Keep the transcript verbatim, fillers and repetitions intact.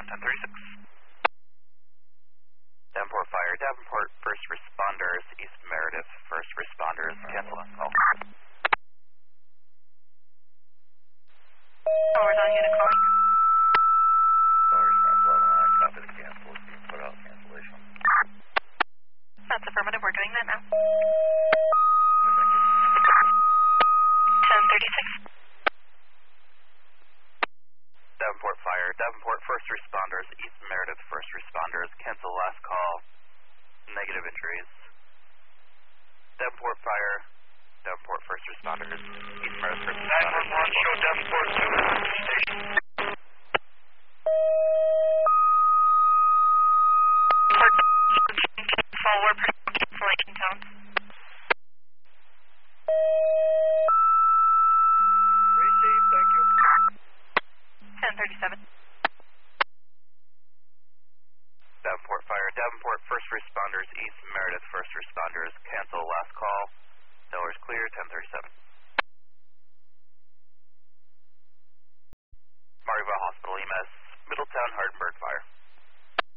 ten thirty-six. Davenport Fire, Davenport First Responders, East Meredith First Responders, cancel last call. Forward on unit calling. Call response eleven nine, copy the cancel, it's being put out cancellation. That's affirmative, we're doing that now. Thank you. ten thirty-six. Davenport Fire, Davenport First Responders, East Meredith First Responders, cancel last call, negative injuries. Davenport Fire, Davenport First Responders, East Meredith First Responders. nine one one, show Davenport two at the station. Forward cancellation tone. Receive, thank you. ten thirty-seven. Davenport Fire, Davenport First Responders, East Meredith First Responders, cancel last call. Doors clear, ten thirty-seven.